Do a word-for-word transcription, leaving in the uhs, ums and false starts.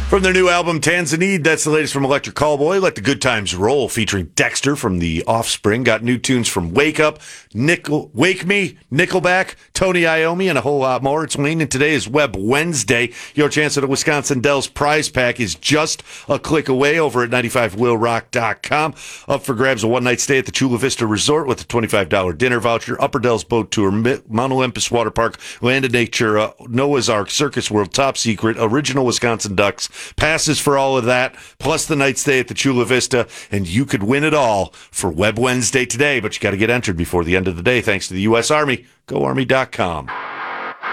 From their new album, Tanzanite, that's the latest from Electric Callboy. Let the Good Times Roll, featuring Dexter from The Offspring. Got new tunes from Wake Up, Nickel, Wake Me, Nickelback, Tony Iommi, and a whole lot more. It's Wayne, and today is Web Wednesday. Your chance at a Wisconsin Dells prize pack is just a click away over at ninety-five will rock dot com. Up for grabs a one-night stay at the Chula Vista Resort with a twenty-five dollars dinner voucher, Upper Dells Boat Tour, Mount Olympus Water Park, Land of Nature, uh, Noah's Ark, Circus World, Top Secret, Original Wisconsin Ducks, passes for all of that, plus the night stay at the Chula Vista, and you could win it all for Web Wednesday today, but you got to get entered before the end of the day, thanks to the U S Army. Go Army dot com.